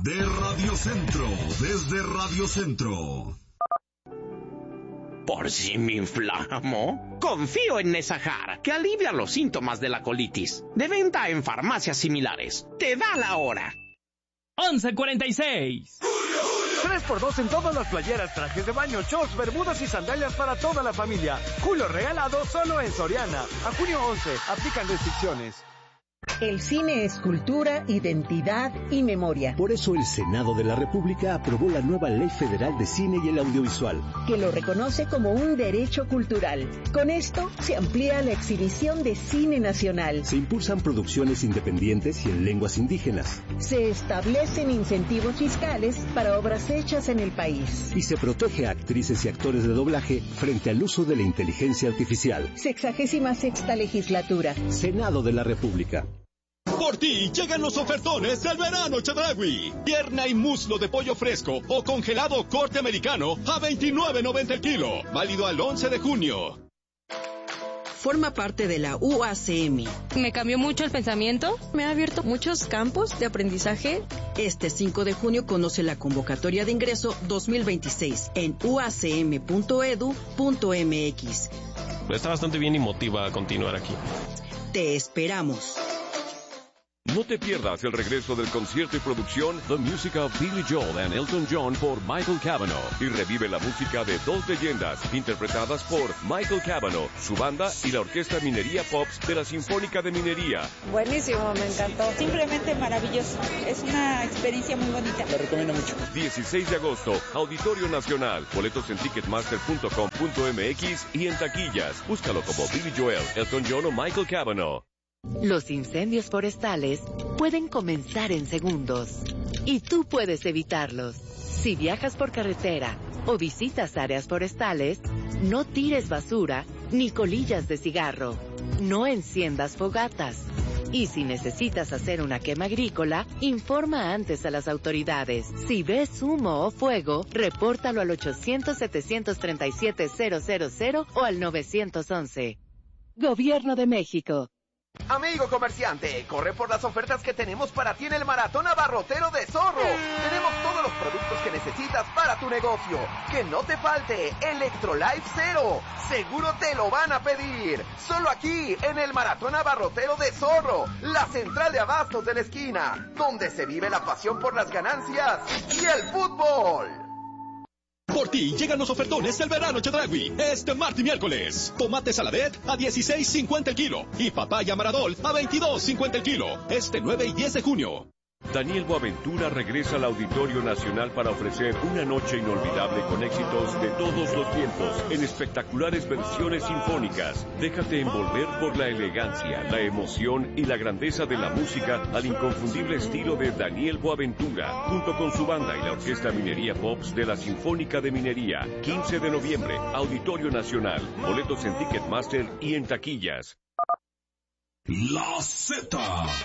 de Radio Centro, desde Radio Centro. ¿Por si me inflamo? Confío en Nesahar, que alivia los síntomas de la colitis. De venta en farmacias similares. Te da la hora. 11:46. 3x2 en todas las playeras, trajes de baño, shorts, bermudas y sandalias para toda la familia. Julio regalado solo en Soriana. A junio 11, aplican restricciones. El cine es cultura, identidad y memoria. Por eso el Senado de la República aprobó la nueva Ley Federal de Cine y el Audiovisual, que lo reconoce como un derecho cultural. Con esto se amplía la exhibición de cine nacional. Se impulsan producciones independientes y en lenguas indígenas. Se establecen incentivos fiscales para obras hechas en el país. Y se protege a actrices y actores de doblaje frente al uso de la inteligencia artificial. 66ª legislatura. Senado de la República. Por ti llegan los ofertones del verano Chedraui. Pierna y muslo de pollo fresco o congelado corte americano a $29.90 el kilo. Válido al 11 de junio. Forma parte de la UACM. Me cambió mucho el pensamiento, me ha abierto muchos campos de aprendizaje. Este 5 de junio conoce la convocatoria de ingreso 2026 en uacm.edu.mx. Está bastante bien y motiva a continuar aquí. Te esperamos. No te pierdas el regreso del concierto y producción The Music of Billy Joel and Elton John por Michael Cavanaugh y revive la música de dos leyendas interpretadas por Michael Cavanaugh, su banda y la Orquesta Minería Pops de la Sinfónica de Minería. Buenísimo, me encantó. Simplemente maravilloso. Es una experiencia muy bonita. La recomiendo mucho. 16 de agosto, Auditorio Nacional. Boletos en ticketmaster.com.mx y en taquillas. Búscalo como Billy Joel, Elton John o Michael Cavanaugh. Los incendios forestales pueden comenzar en segundos y tú puedes evitarlos. Si viajas por carretera o visitas áreas forestales, no tires basura ni colillas de cigarro. No enciendas fogatas. Y si necesitas hacer una quema agrícola, informa antes a las autoridades. Si ves humo o fuego, repórtalo al 800-737-000 o al 911. Gobierno de México. Amigo comerciante, corre por las ofertas que tenemos para ti en el Maratón Abarrotero de Zorro. Tenemos todos los productos que necesitas para tu negocio. Que no te falte Electrolife Zero. Seguro te lo van a pedir. Solo aquí en el Maratón Abarrotero de Zorro, la central de abastos de la esquina, donde se vive la pasión por las ganancias y el fútbol. Por ti llegan los ofertones del verano Chedraui. Este martes y miércoles. Tomate saladet a $16.50 el kilo. Y papaya maradol a $22.50 el kilo. Este 9 y 10 de junio. Daniel Boaventura regresa al Auditorio Nacional para ofrecer una noche inolvidable con éxitos de todos los tiempos en espectaculares versiones sinfónicas. Déjate envolver por la elegancia, la emoción y la grandeza de la música al inconfundible estilo de Daniel Boaventura, junto con su banda y la Orquesta Minería Pops de la Sinfónica de Minería. 15 de noviembre, Auditorio Nacional. Boletos en Ticketmaster y en taquillas. La Z.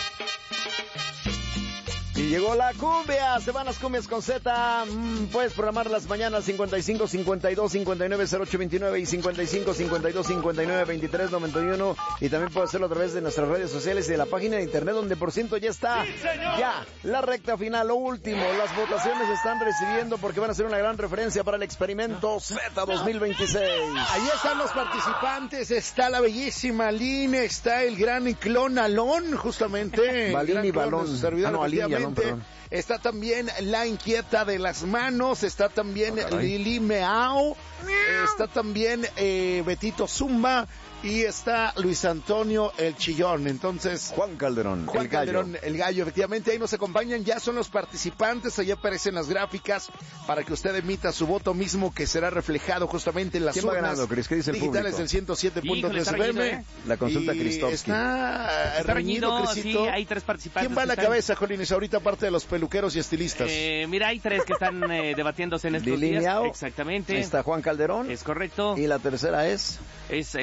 Y llegó la cumbia, Semanas Cumbias con Z. Puedes programar las mañanas 55 52 59 08 29 y 55 52 59 23 91. Y también puedes hacerlo a través de nuestras redes sociales y de la página de internet, donde por ciento ya está. ¡Sí, ya, la recta final, lo último. Las votaciones se están recibiendo porque van a ser una gran referencia para el experimento Z 2026. Ahí están los participantes, está la bellísima Lynn, está el gran clon Alon, justamente. Balín y Balón. Está también la inquieta de las manos, está también Lili Meao, está también Betito Zumba y está Luis Antonio el Chillón. Entonces Juan Calderón el gallo, efectivamente. Ahí nos acompañan, ya son los participantes, ahí aparecen las gráficas para que usted emita su voto mismo, que será reflejado justamente en las urnas digitales del 107.3 FM. La consulta Cristóbal. Está reñido, sí, hay tres participantes. ¿Quién va a la cabeza, Jolines, ahorita aparte de los peluqueros y estilistas? Mira, hay tres que están debatiéndose en estos días. Exactamente. Exactamente. Está Juan Calderón. Es correcto. Y la tercera es Alon.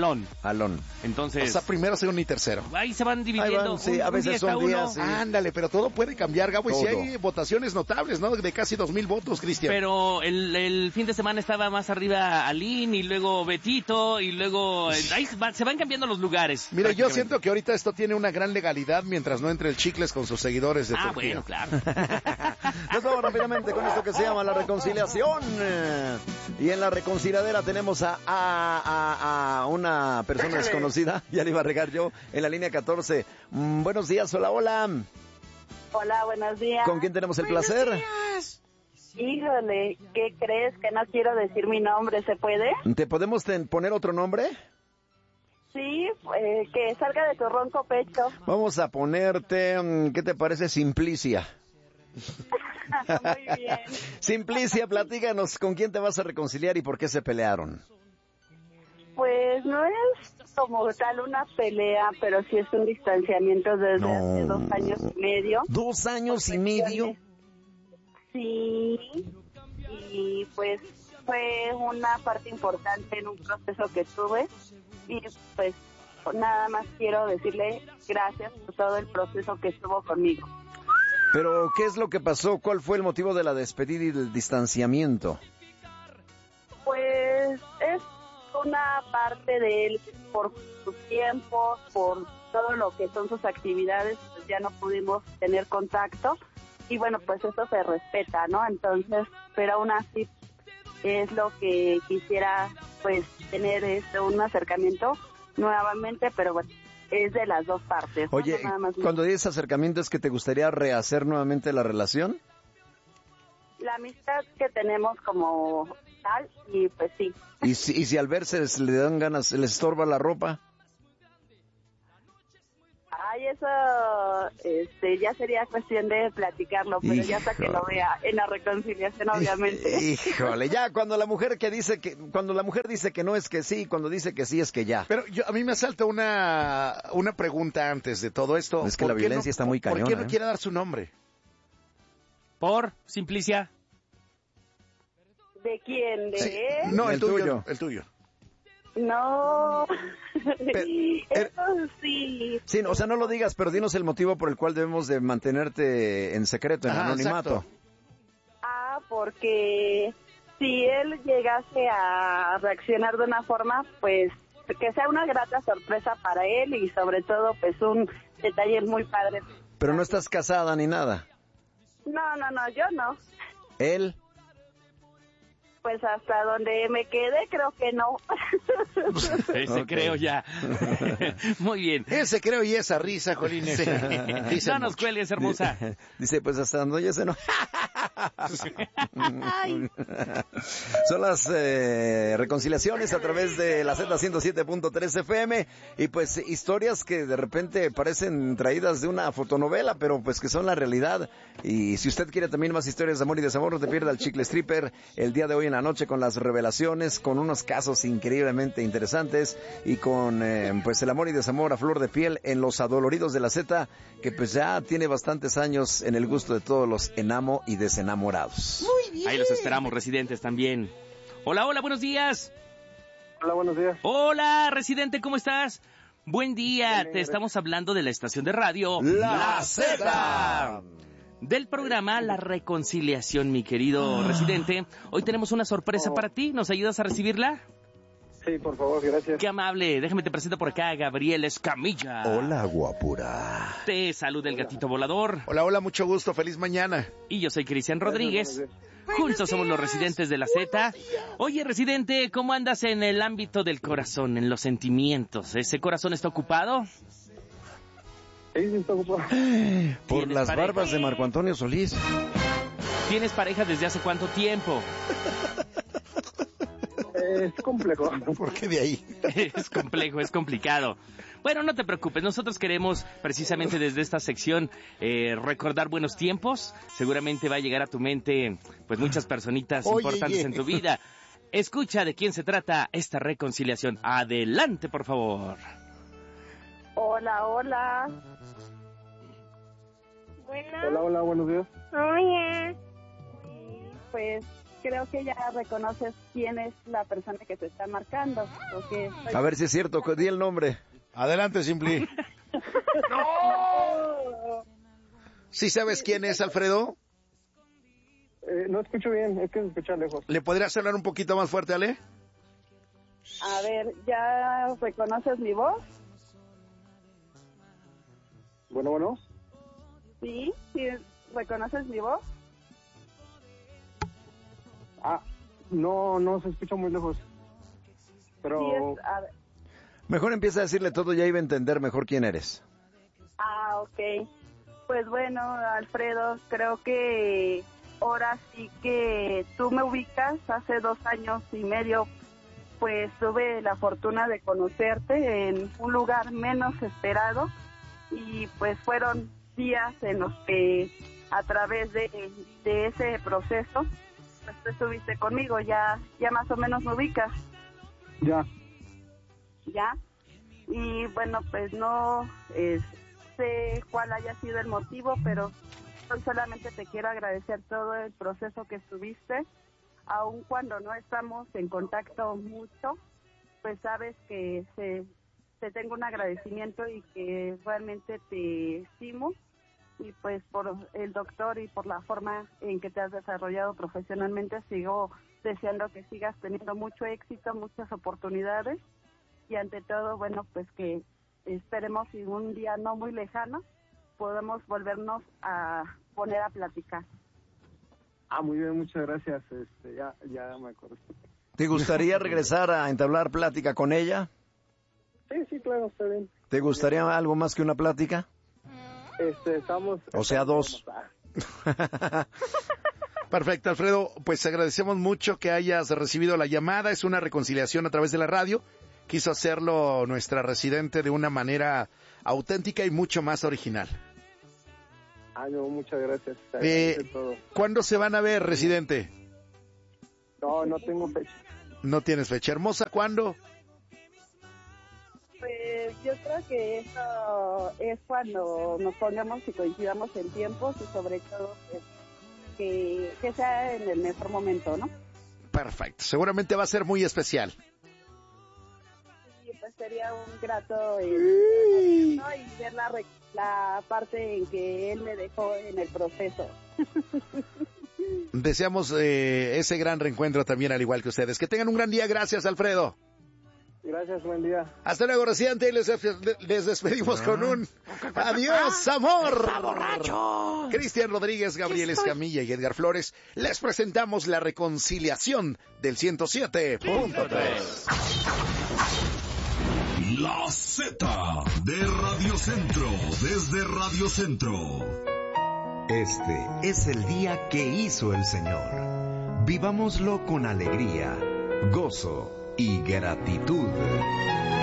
Alón. Entonces... O sea, primero, segundo y tercero. Ahí se van dividiendo. Sí, a veces son días. Sí. Ándale, pero todo puede cambiar, Gabo. Y si hay votaciones notables, ¿no? De casi 2,000 votos, Cristian. Pero el fin de semana estaba más arriba Alín y luego Betito y luego... Ahí se van cambiando los lugares. Mira, yo siento que ahorita esto tiene una gran legalidad mientras no entre el Chicles con sus seguidores de Turquía. Bueno, claro. Nos vamos rápidamente con esto que se llama la reconciliación. Y en la reconciliadera tenemos a una persona desconocida, ya le iba a regar yo, en la línea 14. Buenos días, hola. Hola, buenos días. ¿Con quién tenemos el placer? Híjole, ¿qué crees? Que no quiero decir mi nombre, ¿se puede? ¿Te podemos poner otro nombre? Sí, que salga de tu ronco pecho. Vamos a ponerte, ¿qué te parece? Simplicia. Muy bien. Simplicia, platícanos, ¿con quién te vas a reconciliar y por qué se pelearon? Pues no es como tal una pelea, pero sí es un distanciamiento desde hace 2 años y medio. 2 años y medio. Sí, y pues fue una parte importante en un proceso que tuve y pues nada más quiero decirle gracias por todo el proceso que estuvo conmigo. Pero, ¿qué es lo que pasó? ¿Cuál fue el motivo de la despedida y del distanciamiento? Pues es una parte de él por sus tiempos, por todo lo que son sus actividades, pues ya no pudimos tener contacto y bueno, pues eso se respeta, ¿no? Entonces, pero aún así es lo que quisiera, pues, tener un acercamiento nuevamente, pero bueno, es de las dos partes. Oye, ¿no? Nada más cuando dices acercamiento, ¿es que te gustaría rehacer nuevamente la relación? La amistad que tenemos como tal, y pues sí. ¿Y si al verse le dan ganas, les estorba la ropa? Ay, eso ya sería cuestión de platicarlo, pero ya hasta que lo vea en la reconciliación, obviamente. Híjole, ya cuando la mujer dice que no es que sí, cuando dice que sí es que ya. Pero a mí me asalta una pregunta antes de todo esto. Es que la violencia está muy cañona. ¿Por qué no quiere dar su nombre? Por Simplicia. ¿De quién? ¿De él? No, el tuyo. El tuyo. No, eso sí. Sí, o sea, no lo digas, pero dinos el motivo por el cual debemos de mantenerte en secreto, en anonimato. Exacto. Porque si él llegase a reaccionar de una forma, pues que sea una grata sorpresa para él y sobre todo pues un detalle muy padre. Pero no estás casada ni nada. No, yo no. ¿Él? Pues hasta donde me quede, creo que no. Ese creo ya. Muy bien. Ese creo y esa risa, Jolín. No nos cuelgues, hermosa. Dice, pues hasta donde yo sé no. Son las reconciliaciones a través de la Z107.3 FM y pues historias que de repente parecen traídas de una fotonovela, pero pues que son la realidad. Y si usted quiere también más historias de amor y desamor, no te pierda el Chicle Stripper el día de hoy en la noche con las revelaciones, con unos casos increíblemente interesantes y con pues el amor y desamor a flor de piel en Los Adoloridos de la Z, que pues ya tiene bastantes años en el gusto de todos los enamo y desenamorados. Muy bien. Ahí los esperamos, residentes, también. Hola, buenos días. Hola, buenos días. Hola, residente, ¿cómo estás? Buen día, te estamos hablando de la estación de radio La Z. Del programa La Reconciliación, mi querido residente. Hoy tenemos una sorpresa para ti. ¿Nos ayudas a recibirla? Sí, por favor, gracias. Qué amable. Déjame te presento por acá a Gabriel Escamilla. Hola, guapura. Te saluda el gatito volador. Hola, mucho gusto. Feliz mañana. Y yo soy Cristian Rodríguez. Juntos somos los residentes de la Z. Oye, residente, ¿cómo andas en el ámbito del corazón, en los sentimientos? ¿Ese corazón está ocupado? Sí, está ocupado. Por las barbas de Marco Antonio Solís. ¿Tienes pareja desde hace cuánto tiempo? Es complejo. ¿Por qué de ahí? Es complejo, es complicado. Bueno, no te preocupes, nosotros queremos precisamente desde esta sección recordar buenos tiempos. Seguramente va a llegar a tu mente pues muchas personitas importantes en tu vida. Escucha de quién se trata esta reconciliación. Adelante, por favor. Hola. Bueno. Hola, buenos días. Oye. Pues creo que ya reconoces quién es la persona que te está marcando. Porque A ver si es cierto, di el nombre. Adelante, Simpli. ¡No! ¿Sí sabes quién es, Alfredo? No escucho bien, es que se escucha lejos. ¿Le podrías hablar un poquito más fuerte, Ale? A ver, ¿ya reconoces mi voz? Bueno. Sí, ¿reconoces mi voz? No se escucha muy lejos. Pero... Sí, a ver. Mejor empieza a decirle todo, ya iba a entender mejor quién eres. Ok. Pues bueno, Alfredo, creo que ahora sí que tú me ubicas. Hace 2 años y medio, pues tuve la fortuna de conocerte en un lugar menos esperado y pues fueron días en los que a través de ese proceso, pues tú estuviste conmigo, ya más o menos me ubicas. Ya. Y bueno, pues no sé cuál haya sido el motivo, pero solamente te quiero agradecer todo el proceso que estuviste, aun cuando no estamos en contacto mucho, pues sabes que te tengo un agradecimiento y que realmente te estimo, y pues por el doctor y por la forma en que te has desarrollado profesionalmente, sigo deseando que sigas teniendo mucho éxito, muchas oportunidades, y ante todo, bueno, pues que esperemos en un día no muy lejano podamos volvernos a poner a platicar. Muy bien, muchas gracias. Ya me acuerdo. ¿Te gustaría regresar a entablar plática con ella? Sí, claro, está bien. ¿Te gustaría algo más que una plática? Estamos... O sea, 2. Perfecto, Alfredo. Pues agradecemos mucho que hayas recibido la llamada. Es una reconciliación a través de la radio. Quiso hacerlo nuestra residente de una manera auténtica y mucho más original. No, muchas gracias. ¿Cuándo se van a ver, residente? No tengo fecha. No tienes fecha. Hermosa, ¿cuándo? Pues yo creo que eso es cuando nos pongamos y coincidamos en tiempos y sobre todo pues, que sea en el mejor momento, ¿no? Perfecto. Seguramente va a ser muy especial. Sí, pues sería un grato y ver la parte en que él me dejó en el proceso. Deseamos ese gran reencuentro también, al igual que ustedes. Que tengan un gran día. Gracias, Alfredo. Gracias, buen día. Hasta luego, residente. Les despedimos con un adiós, amor. ¡Está borracho! Cristian Rodríguez, Gabriel Escamilla y Edgar Flores les presentamos la reconciliación del 107.3. La Z de Radio Centro, desde Radio Centro. Este es el día que hizo el Señor. Vivámoslo con alegría, gozo y gratitud.